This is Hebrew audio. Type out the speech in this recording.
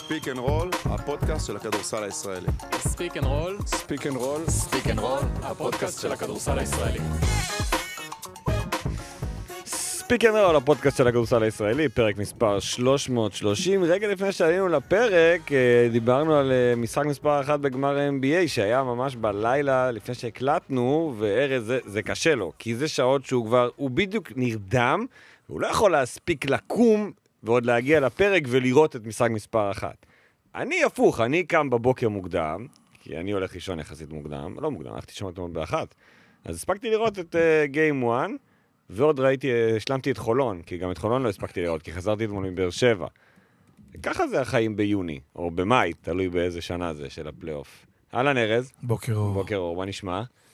ספיק אנד רול, הפודקאסט של הכדורסל הישראלי. ספיק אנד רול, ספיק אנד רול, ספיק אנד רול, הפודקאסט של הכדורסל הישראלי. ספיק אנד רול, הפודקאסט של הכדורסל הישראלי, פרק מספר 330. רגע לפני שעלינו לפרק, דיברנו על משחק מספר 1 בגמר NBA, שהיה ממש בלילה לפני שהקלטנו, וארז זה קשה לו, כי זה שעות הוא בדיוק נרדם, והוא לא יכול להספיק לקום, ועוד להגיע לפרק ולראות את משחק מספר 1. אני הפוך, אני קם בבוקר מוקדם, כי אני הולך לישון יחסית מוקדם, לא מוקדם, הלכתי לישון אתמול באחת. אז הספקתי לראות את Game 1, ועוד השלמתי את חולון, כי גם את חולון לא הספקתי לראות, כי חזרתי אתמול מבאר שבע. ככה זה החיים ביוני, או במאי, תלוי באיזה שנה זה של הפלייאוף. אהלן ארז. בוקר אור. בוקר אור, מה נשמע?